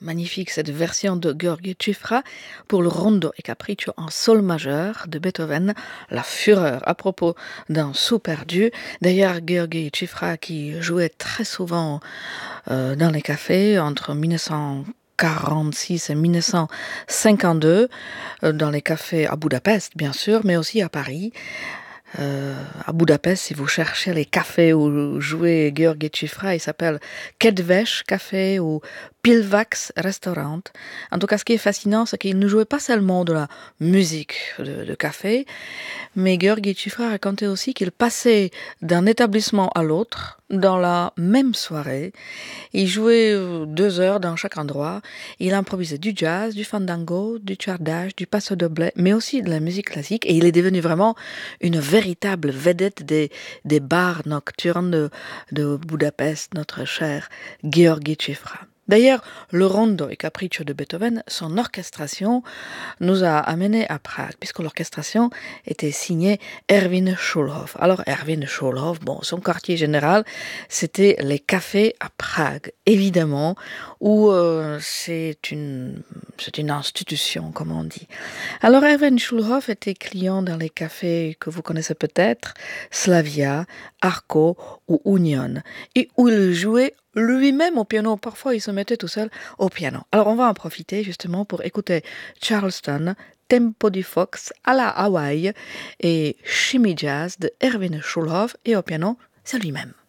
Magnifique cette version de Gheorghe Cifra pour le rondo et capriccio en sol majeur de Beethoven, La Fureur, à propos d'un sou perdu. D'ailleurs, Gheorghe Cifra qui jouait très souvent dans les cafés entre 1946 et 1952, dans les cafés à Budapest bien sûr, mais aussi à Paris. À Budapest, si vous cherchez les cafés où jouait Gheorghe Cifra, il s'appelle Kedves Café ou Pilvax Restaurant. En tout cas, ce qui est fascinant, c'est qu'il ne jouait pas seulement de la musique de café, mais Gheorghe Cifra racontait aussi qu'il passait d'un établissement à l'autre dans la même soirée. Il jouait 2 heures dans chaque endroit. Il improvisait du jazz, du fandango, du tchardage, du passo doble, mais aussi de la musique classique. Et il est devenu vraiment une véritable vedette des bars nocturnes de Budapest, notre cher Gheorghe Cifra. D'ailleurs, le rondo et capriccio de Beethoven, son orchestration nous a amenés à Prague, puisque l'orchestration était signée Erwin Schulhoff. Alors, Erwin Schulhoff, bon, son quartier général, c'était les cafés à Prague, évidemment, où c'est une institution, comme on dit. Alors, Erwin Schulhoff était client dans les cafés que vous connaissez peut-être, Slavia, Arco ou Union, et où il jouait lui-même au piano. Parfois, il se mettait tout seul au piano. Alors, on va en profiter justement pour écouter Charleston, Tempo di Fox à la Hawaï et Shimmy Jazz de Erwin Schulhoff et au piano, c'est lui-même.